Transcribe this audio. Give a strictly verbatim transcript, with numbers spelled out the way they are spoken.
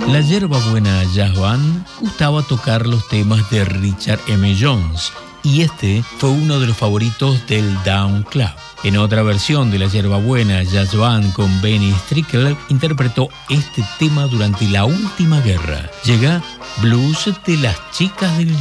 La Yerbabuena Jazz Band gustaba tocar los temas de Richard M. Jones y este fue uno de los favoritos del Down Club. En otra versión de La Yerbabuena Jazz Band con Benny Strickler interpretó este tema durante la última guerra. Llega Blues de las Chicas del